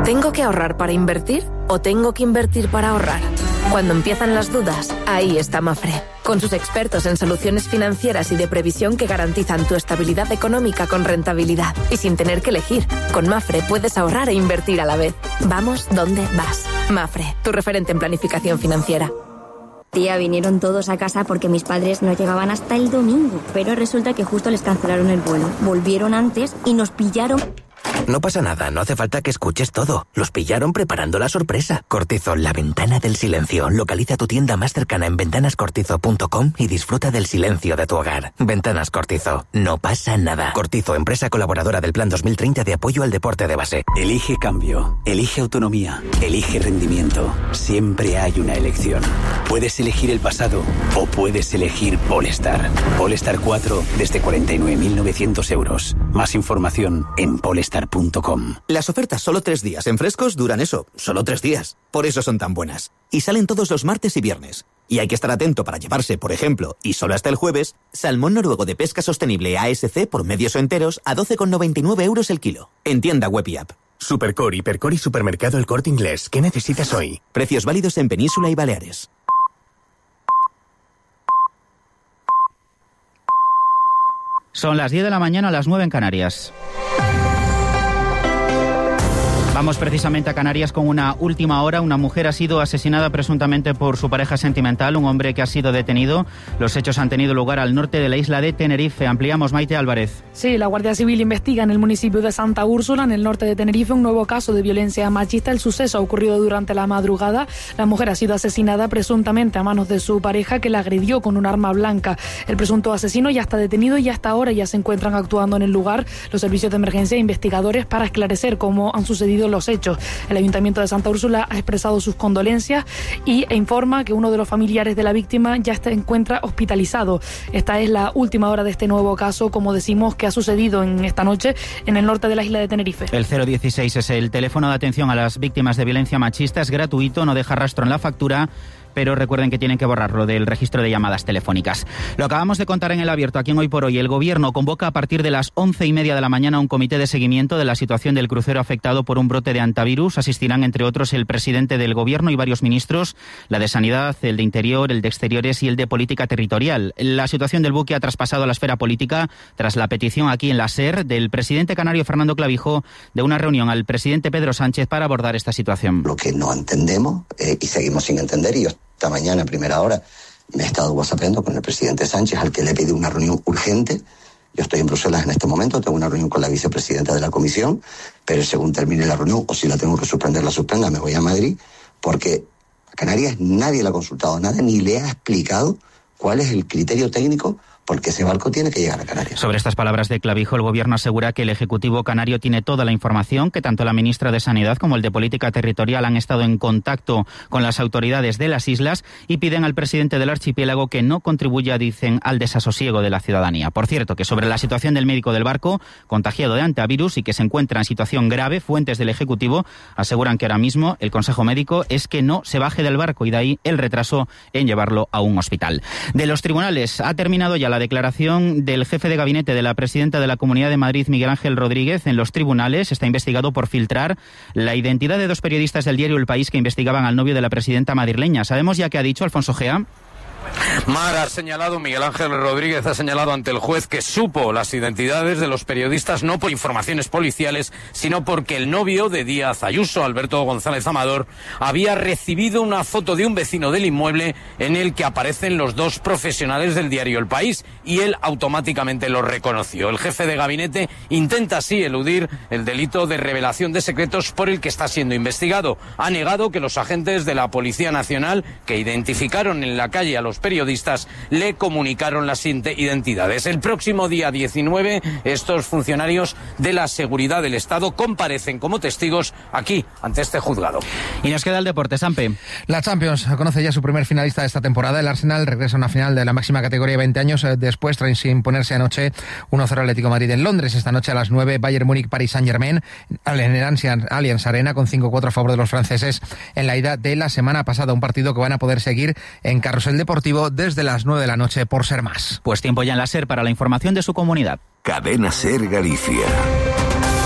¿Tengo que ahorrar para invertir o tengo que invertir para ahorrar? Cuando empiezan las dudas, ahí está Mapfre, con sus expertos en soluciones financieras y de previsión que garantizan tu estabilidad económica con rentabilidad y sin tener que elegir. Con Mapfre puedes ahorrar e invertir a la vez. Vamos donde vas. Mapfre, tu referente en planificación financiera. Tía, vinieron todos a casa porque mis padres no llegaban hasta el domingo, pero resulta que justo les cancelaron el vuelo. Volvieron antes y nos pillaron. No pasa nada, no hace falta que escuches todo. Los pillaron preparando la sorpresa. Cortizo, la ventana del silencio. Localiza tu tienda más cercana en ventanascortizo.com y disfruta del silencio de tu hogar. Ventanas Cortizo, no pasa nada. Cortizo, empresa colaboradora del Plan 2030 de apoyo al deporte de base. Elige cambio, elige autonomía, elige rendimiento. Siempre hay una elección. Puedes elegir el pasado o puedes elegir Polestar. Polestar 4 desde 49.900 euros. Más información en polestar.com. Las ofertas solo 3 días en Frescos duran eso, solo 3 días. Por eso son tan buenas. Y salen todos los martes y viernes. Y hay que estar atento para llevarse, por ejemplo, y solo hasta el jueves, salmón noruego de pesca sostenible ASC por medios o enteros a 12,99 euros el kilo. En tienda web y app. Supercore, Hipercore y Supermercado El Corte Inglés. ¿Qué necesitas hoy? Precios válidos en Península y Baleares. Son las 10 de la mañana, las 9 en Canarias. Vamos precisamente a Canarias con una última hora. Una mujer ha sido asesinada presuntamente por su pareja sentimental, un hombre que ha sido detenido. Los hechos han tenido lugar al norte de la isla de Tenerife. Ampliamos, Maite Álvarez. Sí, la Guardia Civil investiga en el municipio de Santa Úrsula, en el norte de Tenerife, un nuevo caso de violencia machista. El suceso ha ocurrido durante la madrugada. La mujer ha sido asesinada presuntamente a manos de su pareja, que la agredió con un arma blanca. El presunto asesino ya está detenido y hasta ahora ya se encuentran actuando en el lugar los servicios de emergencia e investigadores para esclarecer cómo han sucedido los hechos. El Ayuntamiento de Santa Úrsula ha expresado sus condolencias e informa que uno de los familiares de la víctima ya se encuentra hospitalizado. Esta es la última hora de este nuevo caso, como decimos, que ha sucedido en esta noche en el norte de la isla de Tenerife. El 016 es el teléfono de atención a las víctimas de violencia machista. Es gratuito, no deja rastro en la factura, pero recuerden que tienen que borrarlo del registro de llamadas telefónicas. Lo acabamos de contar en El Abierto, aquí en Hoy por Hoy. El Gobierno convoca a partir de las 11:30 de la mañana un comité de seguimiento de la situación del crucero afectado por un brote de antivirus. Asistirán, entre otros, el presidente del Gobierno y varios ministros, la de Sanidad, el de Interior, el de Exteriores y el de Política Territorial. La situación del buque ha traspasado a la esfera política tras la petición aquí en la SER del presidente canario Fernando Clavijo de una reunión al presidente Pedro Sánchez para abordar esta situación. Lo que no entendemos y seguimos sin entender, y esta mañana a primera hora me he estado whatsappeando con el presidente Sánchez, al que le he pedido una reunión urgente. Yo estoy en Bruselas en este momento, tengo una reunión con la vicepresidenta de la Comisión, pero según termine la reunión, o si la tengo que suspender, la suspenda, me voy a Madrid, porque a Canarias nadie le ha consultado nada, ni le ha explicado cuál es el criterio técnico porque ese barco tiene que llegar a Canarias. Sobre estas palabras de Clavijo, el Gobierno asegura que el Ejecutivo canario tiene toda la información, que tanto la ministra de Sanidad como el de Política Territorial han estado en contacto con las autoridades de las islas y piden al presidente del archipiélago que no contribuya, dicen, al desasosiego de la ciudadanía. Por cierto, que sobre la situación del médico del barco, contagiado de antivirus y que se encuentra en situación grave, fuentes del Ejecutivo aseguran que ahora mismo el consejo médico es que no se baje del barco y de ahí el retraso en llevarlo a un hospital. De los tribunales ha terminado ya la declaración del jefe de gabinete de la presidenta de la Comunidad de Madrid, Miguel Ángel Rodríguez. En los tribunales está investigado por filtrar la identidad de 2 periodistas del diario El País que investigaban al novio de la presidenta madrileña. ¿Sabemos ya qué ha dicho Alfonso Gea? Mar ha señalado, Miguel Ángel Rodríguez ha señalado ante el juez que supo las identidades de los periodistas no por informaciones policiales, sino porque el novio de Díaz Ayuso, Alberto González Amador, había recibido una foto de un vecino del inmueble en el que aparecen los 2 profesionales del diario El País y él automáticamente lo reconoció. El jefe de gabinete intenta así eludir el delito de revelación de secretos por el que está siendo investigado. Ha negado que los agentes de la Policía Nacional que identificaron en la calle a los periodistas le comunicaron las identidades. El próximo día 19 estos funcionarios de la seguridad del Estado comparecen como testigos aquí ante este juzgado. Y nos queda el deporte, Sampe. La Champions conoce ya su primer finalista de esta temporada. El Arsenal regresa a una final de la máxima categoría de 20 años después tras imponerse anoche 1-0 Atlético Madrid en Londres. Esta noche a las 9 Bayern Múnich Paris Saint-Germain en el Allianz Arena con 5-4 a favor de los franceses en la ida de la semana pasada. Un partido que van a poder seguir en Carrusel Deportivo desde las 9 de la noche por Ser Más. Pues tiempo ya en la SER para la información de su comunidad. Cadena SER Galicia.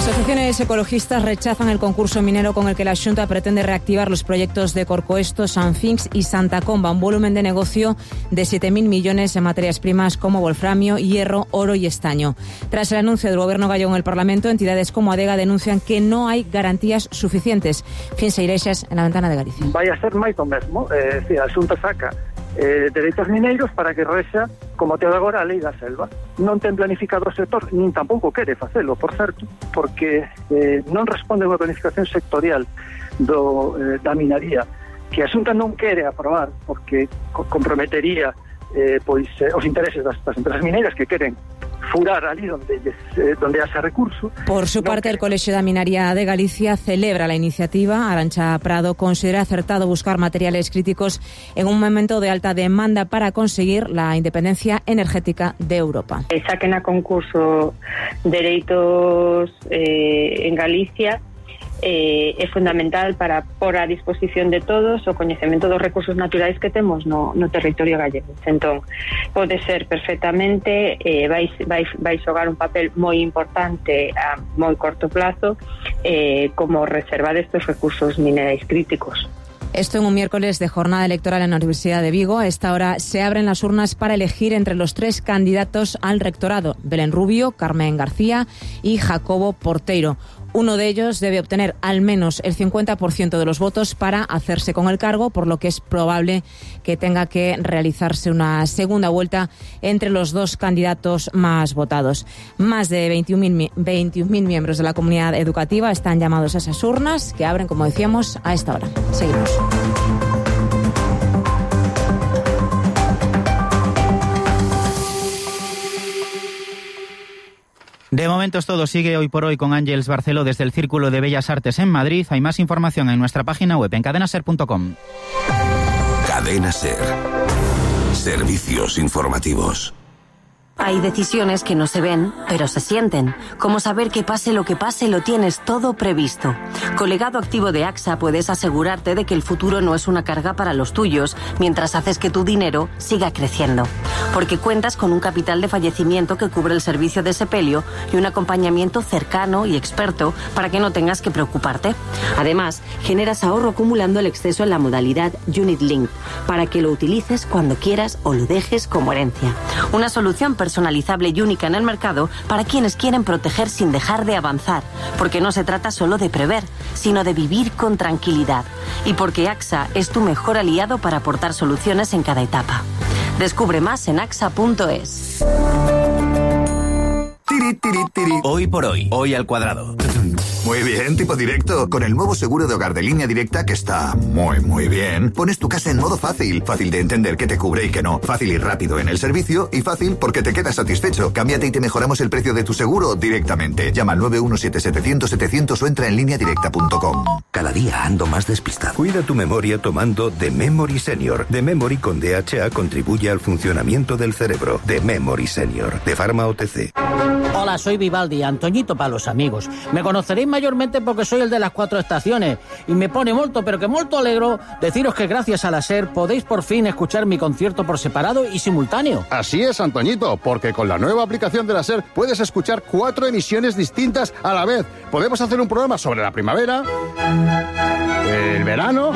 Asociaciones ecologistas rechazan el concurso minero con el que la Xunta pretende reactivar los proyectos de Corcoesto, Sanfinx y Santa Comba, un volumen de negocio de 7.000 millones en materias primas como wolframio, hierro, oro y estaño. Tras el anuncio del Gobierno gallego en el Parlamento, entidades como Adega denuncian que no hay garantías suficientes. Finse Irexas, en La Ventana de Galicia. Vai a ser máis do mesmo, a Xunta saca dereitos mineiros para que rexa como te agora a lei da selva. Non ten planificado o sector, nin tampouco quere facelo, por certo, porque non responde a unha planificación sectorial da minaría que a Xunta non quere aprobar porque comprometería os intereses das empresas mineiras que queren furar ali donde haxa recurso. Por su parte, el Colegio de Minaría de Galicia celebra la iniciativa. Arantxa Prado considera acertado buscar materiales críticos en un momento de alta demanda para conseguir la independencia energética de Europa. Saquen a concurso dereitos en Galicia é fundamental para pôr a disposición de todos o coñecemento dos recursos naturais que temos no territorio gallego. Entón, pode ser perfectamente, vai xogar un papel moi importante a moi corto plazo como reserva destes recursos minerais críticos. Esto en un miércoles de jornada electoral en la Universidad de Vigo. A esta hora se abren las urnas para elegir entre los 3 candidatos al rectorado: Belén Rubio, Carmen García y Jacobo Porteiro. Uno de ellos debe obtener al menos el 50% de los votos para hacerse con el cargo, por lo que es probable que tenga que realizarse una segunda vuelta entre los 2 candidatos más votados. Más de 21.000 miembros de la comunidad educativa están llamados a esas urnas, que abren, como decíamos, a esta hora. Seguimos. De momento es todo. Sigue Hoy por Hoy con Ángeles Barceló desde el Círculo de Bellas Artes en Madrid. Hay más información en nuestra página web en cadenaser.com. Cadena Ser. Servicios informativos. Hay decisiones que no se ven, pero se sienten. Como saber que pase lo tienes todo previsto. Con Legado Activo de AXA puedes asegurarte de que el futuro no es una carga para los tuyos, mientras haces que tu dinero siga creciendo. Porque cuentas con un capital de fallecimiento que cubre el servicio de sepelio y un acompañamiento cercano y experto para que no tengas que preocuparte. Además, generas ahorro acumulando el exceso en la modalidad Unit Link, para que lo utilices cuando quieras o lo dejes como herencia. Una solución personalizable y única en el mercado para quienes quieren proteger sin dejar de avanzar, porque no se trata solo de prever, sino de vivir con tranquilidad, y porque AXA es tu mejor aliado para aportar soluciones en cada etapa. Descubre más en axa.es. Hoy por hoy, hoy al cuadrado. Muy bien, tipo directo. Con el nuevo seguro de hogar de Línea Directa, que está muy bien, pones tu casa en modo fácil. Fácil de entender qué te cubre y qué no. Fácil y rápido en el servicio y fácil porque te quedas satisfecho. Cámbiate y te mejoramos el precio de tu seguro directamente. Llama al 917-700-700 o entra en lineadirecta.com. Cada día ando más despistado. Cuida tu memoria tomando The Memory Senior. The Memory con DHA contribuye al funcionamiento del cerebro. The Memory Senior, de Pharma OTC. Hola, soy Vivaldi, Antoñito para los amigos. Me conoceréis mayormente porque soy el de las 4 estaciones y me pone molto, pero que molto alegro deciros que gracias a la SER podéis por fin escuchar mi concierto por separado y simultáneo. Así es, Antoñito, porque con la nueva aplicación de la SER puedes escuchar 4 emisiones distintas a la vez. Podemos hacer un programa sobre la primavera, el verano,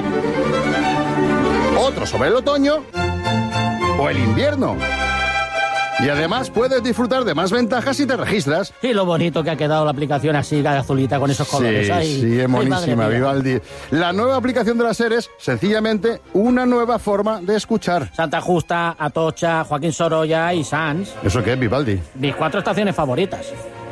otro sobre el otoño o el invierno. Y además puedes disfrutar de más ventajas si te registras. Y lo bonito que ha quedado la aplicación así, azulita, con esos colores. Sí, es monísima, Vivaldi. La nueva aplicación de la SER es sencillamente una nueva forma de escuchar. Santa Justa, Atocha, Joaquín Sorolla y Sanz. ¿Eso qué es, Vivaldi? Mis 4 estaciones favoritas.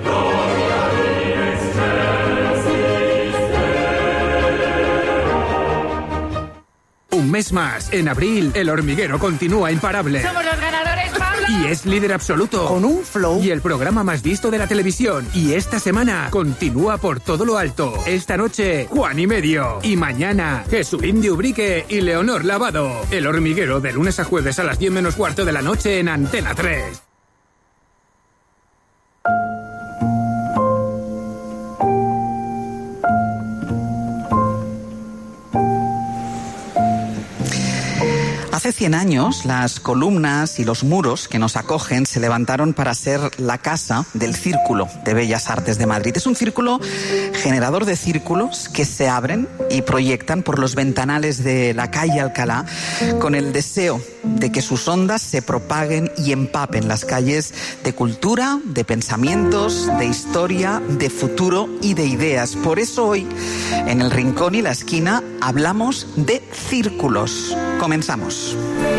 Un mes más. En abril, El Hormiguero continúa imparable. ¡Somos los ganadores, Pablo! Y es líder absoluto. Con un flow. Y el programa más visto de la televisión. Y esta semana continúa por todo lo alto. Esta noche, Juan y Medio. Y mañana, Jesulín de Ubrique y Leonor Lavado. El Hormiguero, de lunes a jueves a las 10 menos cuarto de la noche en Antena 3. Hace 100 años, las columnas y los muros que nos acogen se levantaron para ser la casa del Círculo de Bellas Artes de Madrid. Es un círculo generador de círculos que se abren y proyectan por los ventanales de la calle Alcalá con el deseo de que sus ondas se propaguen y empapen las calles de cultura, de pensamientos, de historia, de futuro y de ideas. Por eso hoy, en El Rincón y la Esquina, hablamos de círculos. Comenzamos.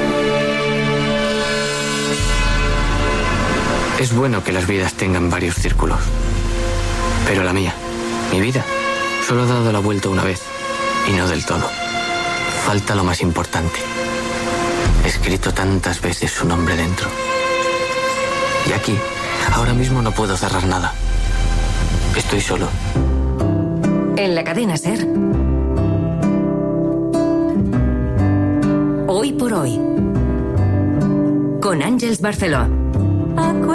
Es bueno que las vidas tengan varios círculos. Pero la mía, mi vida, solo ha dado la vuelta una vez, y no del todo. Falta lo más importante. He escrito tantas veces su nombre dentro. Y aquí, ahora mismo no puedo cerrar nada. Estoy solo. En la cadena SER. Hoy por hoy. Con Àngels Barceló.